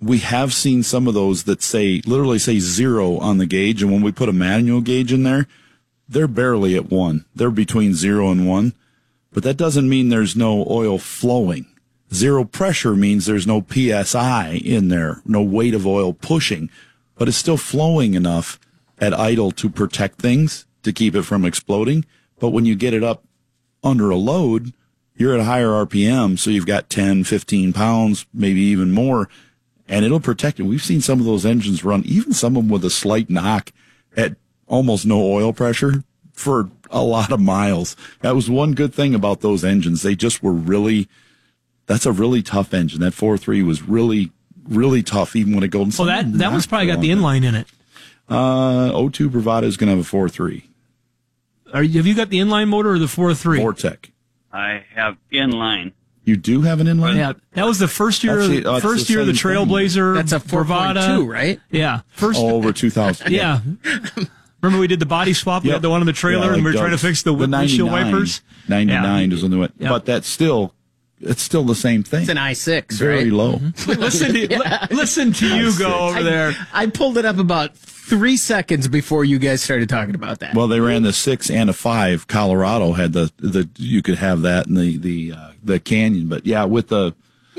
we have seen some of those that literally say 0 on the gauge, and when we put a manual gauge in there, they're barely at 1. They're between 0 and 1, but that doesn't mean there's no oil flowing. 0 pressure means there's no PSI in there, no weight of oil pushing, but it's still flowing enough at idle to protect things, to keep it from exploding. But when you get it up under a load, you're at a higher RPM, so you've got 10, 15 pounds, maybe even more, and it'll protect it. We've seen some of those engines run, even some of them with a slight knock at almost no oil pressure for a lot of miles. That was one good thing about those engines. They just were that's a really tough engine. That 4.3 was really, really tough, even when it goes. Well, that one's probably got the inline in it. O2 Bravada is going to have a 4.3. Have you got the inline motor or the 4.3? Vortec. I have inline. You do have an inline? Yeah, that was the first year. Actually, first year of the Trailblazer. That's a 4.2, right? Yeah, over 2000. Yeah. Remember we did the body swap? We had the one on the trailer, and we were trying to fix the windshield wipers. 99 is when they went, but it's still the same thing. It's an i6, very low. Mm-hmm. Listen to you go over there. I pulled it up about 3 seconds before you guys started talking about that. Well, they ran the 6 and a 5. Colorado had the you could have that in the Canyon, but yeah, with the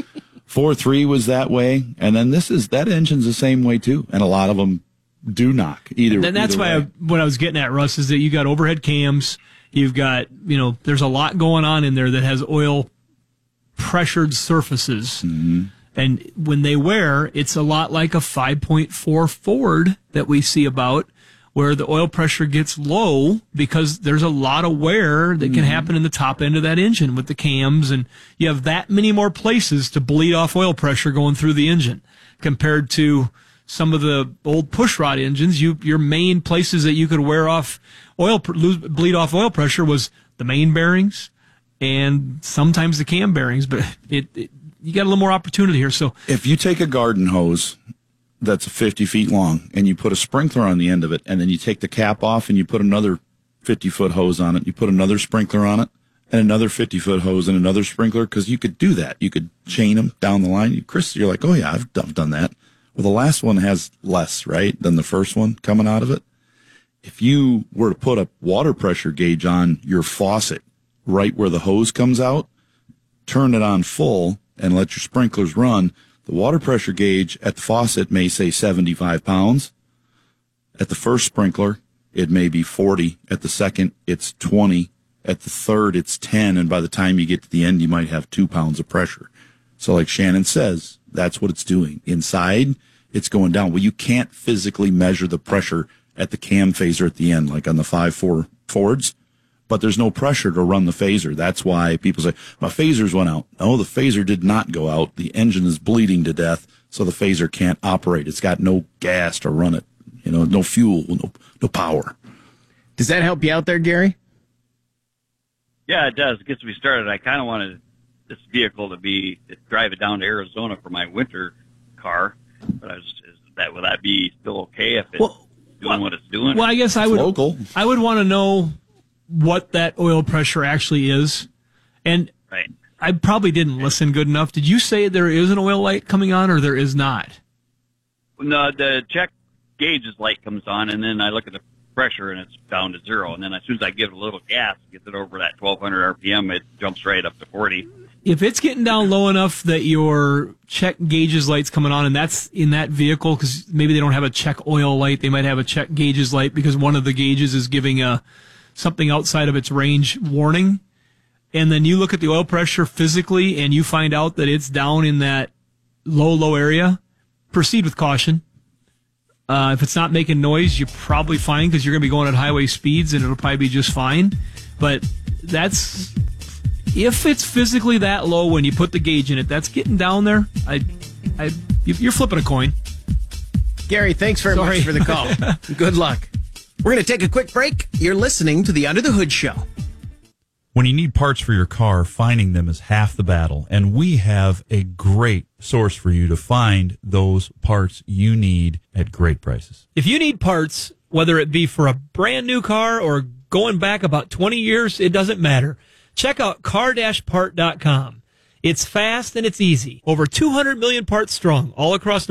4.3 was that way, and then that engine's the same way too, and a lot of them do knock either. And that's why what I was getting at, Russ, is that you got overhead cams, you've got there's a lot going on in there that has oil pressured surfaces. Mm-hmm. And when they wear, it's a lot like a 5.4 Ford that we see about, where the oil pressure gets low because there's a lot of wear that can happen in the top end of that engine with the cams, and you have that many more places to bleed off oil pressure going through the engine compared to some of the old pushrod engines. Your main places that you could wear off bleed off oil pressure was the main bearings and sometimes the cam bearings, but you got a little more opportunity here. So if you take a garden hose that's 50 feet long and you put a sprinkler on the end of it, and then you take the cap off and you put another 50-foot hose on it, you put another sprinkler on it, and another 50-foot hose and another sprinkler, because you could do that. You could chain them down the line. Chris, you're like, oh yeah, I've done that. Well, the last one has less, right, than the first one coming out of it. If you were to put a water pressure gauge on your faucet right where the hose comes out, turn it on full, and let your sprinklers run, the water pressure gauge at the faucet may say 75 pounds. At the first sprinkler, it may be 40. At the second, it's 20. At the third, it's 10. And by the time you get to the end, you might have 2 pounds of pressure. So like Shannon says, that's what it's doing. Inside, it's going down. Well, you can't physically measure the pressure at the cam phaser at the end, like on the 5.4 Fords, but there's no pressure to run the phaser. That's why people say, my phasers went out. No, the phaser did not go out. The engine is bleeding to death, so the phaser can't operate. It's got no gas to run it. No fuel, no power. Does that help you out there, Gary? Yeah, it does. It gets me started. I kind of wanted this vehicle to drive it down to Arizona for my winter car, but would that be still okay if it's doing what it's doing? Well, I guess I would want to know what that oil pressure actually is. And right. I probably didn't listen good enough. Did you say there is an oil light coming on or there is not? No, the check gauge's light comes on, and then I look at the pressure, and it's down to 0. And then as soon as I give it a little gas, gets it over that 1,200 RPM, it jumps right up to 40. If it's getting down low enough that your check gauges light's coming on, and that's in that vehicle, because maybe they don't have a check oil light, they might have a check gauges light because one of the gauges is giving something outside of its range warning, and then you look at the oil pressure physically and you find out that it's down in that low area, proceed with caution. If it's not making noise, you're probably fine because you're going to be going at highway speeds and it'll probably be just fine. But if it's physically that low when you put the gauge in it, that's getting down there. You're flipping a coin. Gary, thanks very much for the call. Good luck. We're going to take a quick break. You're listening to the Under the Hood Show. When you need parts for your car, finding them is half the battle. And we have a great source for you to find those parts you need at great prices. If you need parts, whether it be for a brand new car or going back about 20 years, it doesn't matter. Check out car-part.com. It's fast and it's easy. Over 200 million parts strong all across